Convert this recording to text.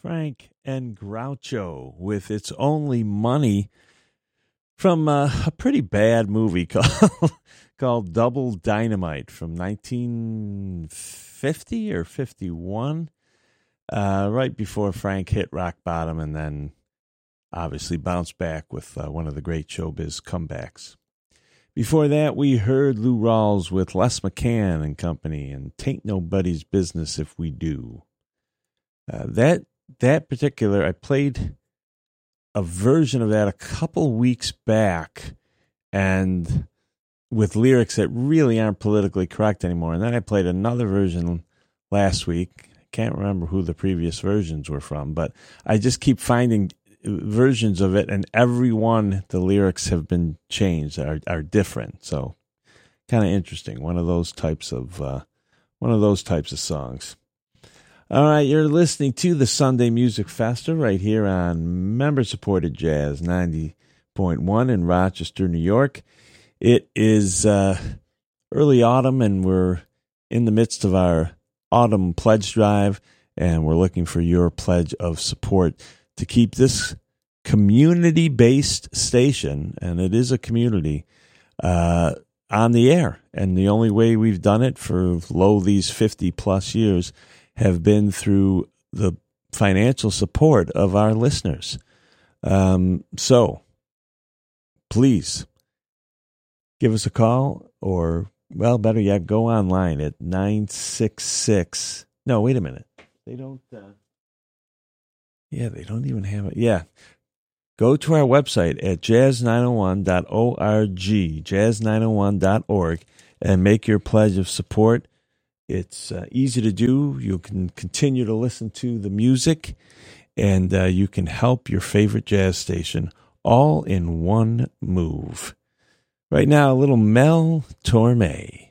Frank and Groucho with It's Only Money from a pretty bad movie called Double Dynamite from 1950 or 51, right before Frank hit rock bottom and then obviously bounced back with one of the great showbiz comebacks. Before that, we heard Lou Rawls with Les McCann and Company and Tain't Nobody's Business If We Do. That particular, I played a version of that a couple weeks back and with lyrics that really aren't politically correct anymore. And then I played another version last week. I can't remember who the previous versions were from, but I just keep finding versions of it, and every one the lyrics have been changed, are different. So kind of interesting. One of those types of songs. All right, you're listening to the Sunday Music Festa right here on member-supported Jazz 90.1 in Rochester, New York. It is early autumn, and we're in the midst of our autumn pledge drive, and we're looking for your pledge of support to keep this community-based station, and it is a community, on the air. And the only way we've done it for these 50-plus years have been through the financial support of our listeners. So please give us a call, or, well, better yet, go online at 966. No, wait a minute. They don't. They don't even have it. Yeah. Go to our website at jazz901.org, jazz901.org, and make your pledge of support. It's easy to do. You can continue to listen to the music, and you can help your favorite jazz station all in one move. Right now, a little Mel Torme.